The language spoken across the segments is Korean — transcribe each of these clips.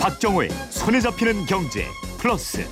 박정호의 손에 잡히는 경제 플러스.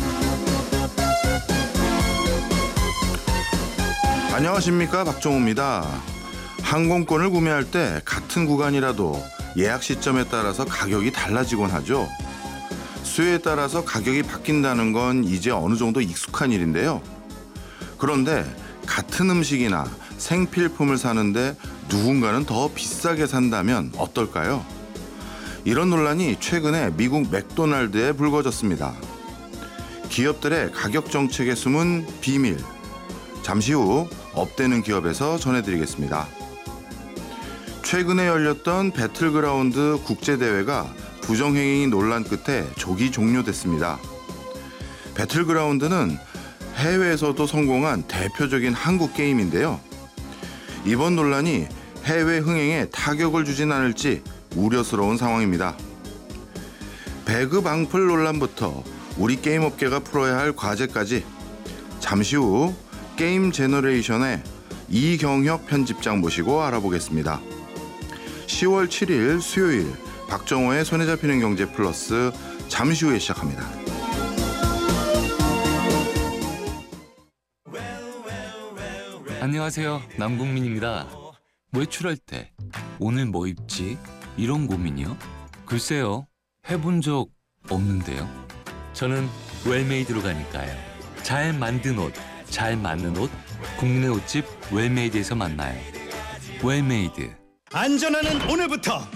안녕하십니까, 박정호입니다. 항공권을 구매할 때 같은 구간이라도 예약 시점에 따라서 가격이 달라지곤 하죠. 수요에 따라서 가격이 바뀐다는 건 이제 어느 정도 익숙한 일인데요. 그런데 같은 음식이나 생필품을 사는데 누군가는 더 비싸게 산다면 어떨까요? 이런 논란이 최근에 미국 맥도날드에 불거졌습니다. 기업들의 가격 정책에 숨은 비밀. 잠시 후 업되는 기업에서 전해드리겠습니다. 최근에 열렸던 배틀그라운드 국제대회가 부정행위 논란 끝에 조기 종료됐습니다. 배틀그라운드는 해외에서도 성공한 대표적인 한국 게임인데요. 이번 논란이 해외 흥행에 타격을 주진 않을지 우려스러운 상황입니다. 배그 방풀 논란부터 우리 게임 업계가 풀어야 할 과제까지 잠시 후 게임 제너레이션의 이경혁 편집장 모시고 알아보겠습니다. 10월 7일 수요일 박정호의 손에 잡히는 경제 플러스 잠시 후에 시작합니다. 안녕하세요, 남궁민입니다. 외출할 때 오늘 뭐 입지? 이런 고민이요? 글쎄요, 해본 적 없는데요. 저는 웰메이드로 가니까요. 잘 만든 옷, 잘 맞는 옷, 국민의 옷집 웰메이드에서 만나요. 웰메이드. 안전하는 오늘부터